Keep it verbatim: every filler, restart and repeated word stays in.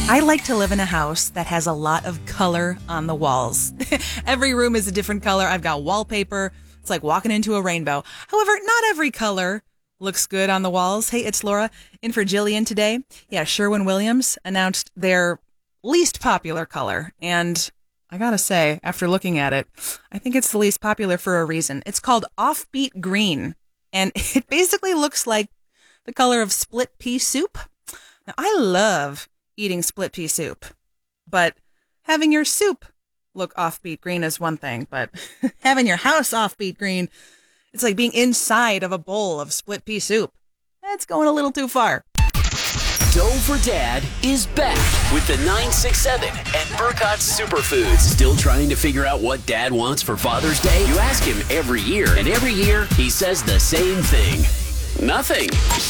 I like to live in a house that has a lot of color on the walls. Every room is a different color. I've got wallpaper. It's like walking into a rainbow. However, not every color looks good on the walls. Hey, it's Laura in for Jillian today. Yeah, Sherwin-Williams announced their least popular color. And I gotta say, after looking at it, I think it's the least popular for a reason. It's called Offbeat Green. And it basically looks like the color of split pea soup. Now, I love eating split pea soup, but having your soup look offbeat green is one thing, but having your house offbeat green, it's like being inside of a bowl of split pea soup. That's going a little too far. Doe for Dad is back with the nine six seven and Burcott's Superfoods. Still trying to figure out what Dad wants for Father's Day? You ask him every year, and every year he says the same thing. Nothing.